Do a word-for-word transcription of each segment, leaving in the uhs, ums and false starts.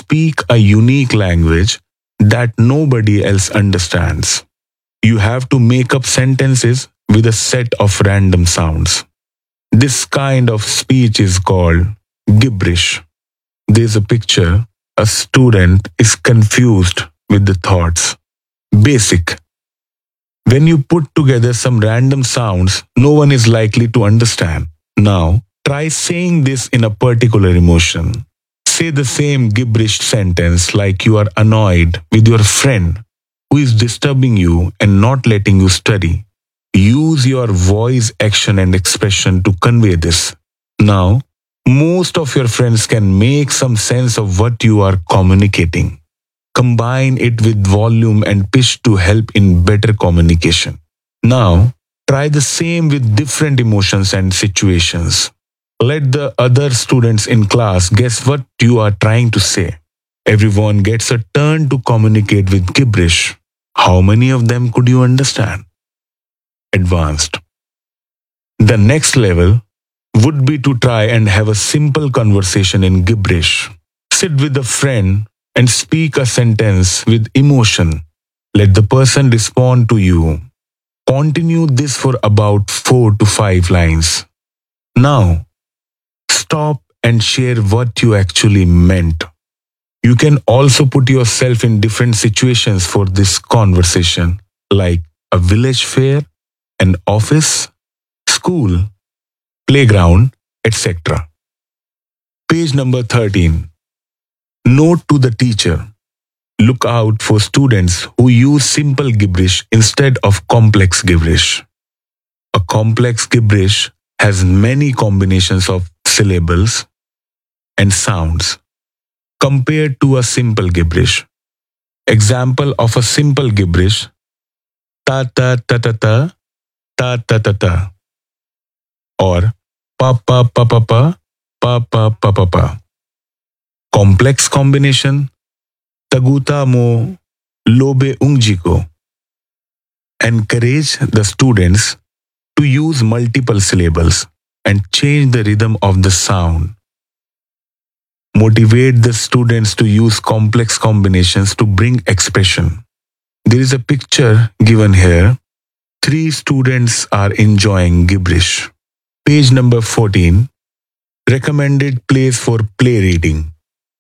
speak a unique language that nobody else understands. You have to make up sentences with a set of random sounds. This kind of speech is called gibberish. There's a picture. A student is confused with the thoughts. Basic. When you put together some random sounds, no one is likely to understand. Now, try saying this in a particular emotion. Say the same gibberish sentence like you are annoyed with your friend who is disturbing you and not letting you study. Use your voice, action, and expression to convey this. Now, most of your friends can make some sense of what you are communicating. Combine it with volume and pitch to help in better communication. Now, try the same with different emotions and situations. Let the other students in class guess what you are trying to say. Everyone gets a turn to communicate with gibberish. How many of them could you understand? Advanced. The next level would be to try and have a simple conversation in gibberish. Sit with a friend and speak a sentence with emotion. Let the person respond to you. Continue this for about four to five lines. Now, stop and share what you actually meant. You can also put yourself in different situations for this conversation, like a village fair, an office, school, playground, et cetera. Page number thirteen. Note to the teacher. Look out for students who use simple gibberish instead of complex gibberish. A complex gibberish has many combinations of syllables and sounds compared to a simple gibberish. Example of a simple gibberish: ta ta ta ta ta, ta ta ta ta, or pa pa pa pa pa, pa pa pa pa pa. Complex combination: taguta mo lobe ungjiko. Encourage the students to use multiple syllables and change the rhythm of the sound. Motivate the students to use complex combinations to bring expression. There is a picture given here. Three students are enjoying gibberish. Page number fourteen. Recommended place for play reading.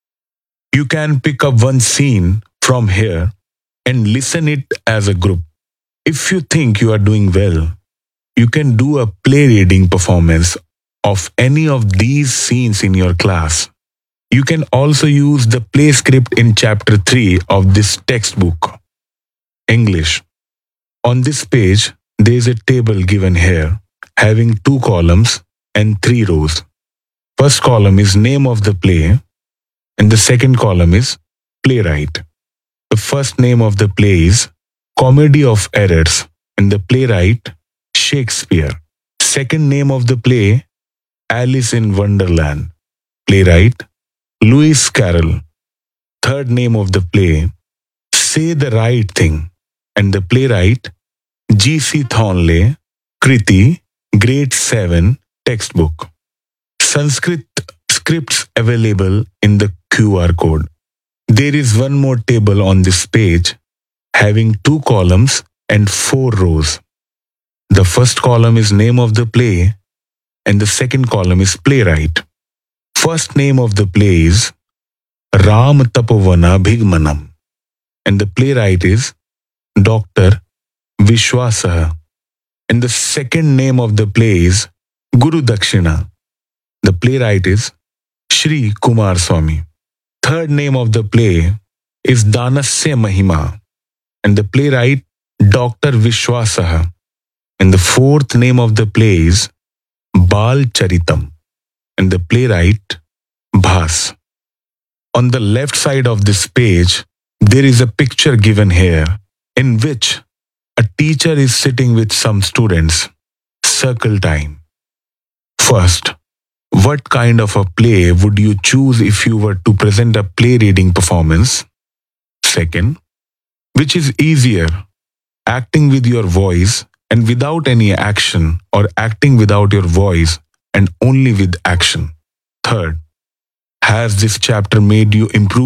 You can pick up one scene from here and listen it as a group. If you think you are doing well, you can do a play reading performance of any of these scenes in your class. You can also use the play script in chapter three of this textbook. English. On this page, there is a table given here having two columns and three rows. First column is name of the play and the second column is playwright. The first name of the play is Comedy of Errors and the playwright Shakespeare. Second name of the play Alice in Wonderland. Playwright Lewis Carroll. Third name of the play Say the Right Thing and the playwright G C Thornley. Kriti, Grade seven textbook. Sanskrit scripts available in the Q R code. There is one more table on this page having two columns and four rows. The first column is name of the play and the second column is playwright. First name of the play is Ram Tapovana Bhigmanam and the playwright is Doctor Vishwasaha. And the second name of the play is Guru Dakshina. The playwright is Shri Kumar Swami. Third name of the play is Danasya Mahima and the playwright Doctor Vishwasaha. And the fourth name of the play is Bal Charitam and the playwright Bhas. On the left side of this page, there is a picture given here in which a teacher is sitting with some students. Circle time. First, what kind of a play would you choose if you were to present a play reading performance? Second, which is easier, acting with your voice and without any action, or acting without your voice and only with action? Third, has this chapter made you improve